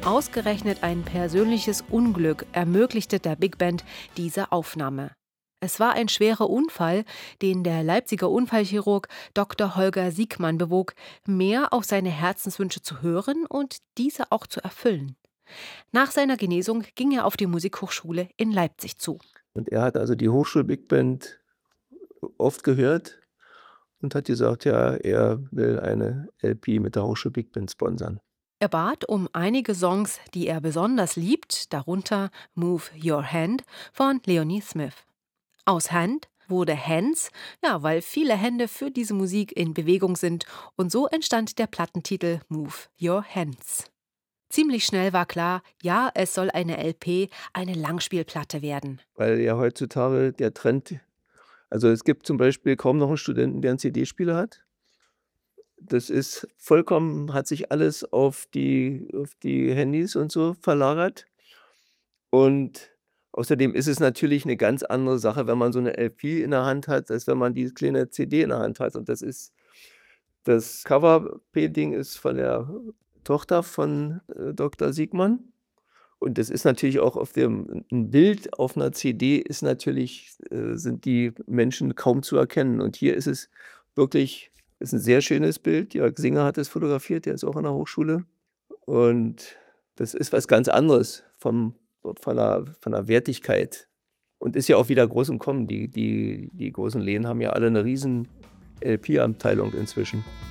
Ausgerechnet ein persönliches Unglück ermöglichte der Big Band diese Aufnahme. Es war ein schwerer Unfall, den der Leipziger Unfallchirurg Dr. Holger Siegmann bewog, mehr auf seine Herzenswünsche zu hören und diese auch zu erfüllen. Nach seiner Genesung ging er auf die Musikhochschule in Leipzig zu. Und er hat also die Hochschul-Big Band oft gehört und hat gesagt, ja, er will eine LP mit der Hochschul-Big Band sponsern. Er bat um einige Songs, die er besonders liebt, darunter Move Your Hand von Leonie Smith. Aus Hand wurde Hands, ja, weil viele Hände für diese Musik in Bewegung sind, und so entstand der Plattentitel Move Your Hands. Ziemlich schnell war klar, ja, es soll eine LP, eine Langspielplatte werden. Weil ja heutzutage der Trend, also es gibt zum Beispiel kaum noch einen Studenten, der 'n CD-Spieler hat. Das ist vollkommen, hat sich alles auf die Handys und so verlagert. Und außerdem ist es natürlich 'ne ganz andere Sache, wenn man so 'ne LP in der Hand hat, als wenn man die kleine CD in der Hand hat. Und das Cover-Painting ist von der Tochter von, Dr. Siegmann. Und das ist natürlich auch auf dem 'n Bild auf 'ner CD ist natürlich sind die Menschen kaum zu erkennen. Und hier ist es wirklich, ist 'n sehr schönes Bild. Jörg Singer hat es fotografiert, der ist auch an der Hochschule. Und das ist was ganz anderes von der Wertigkeit und ist ja auch wieder groß im Kommen. Die großen Läden haben ja alle 'ne riesen LP-Abteilung inzwischen.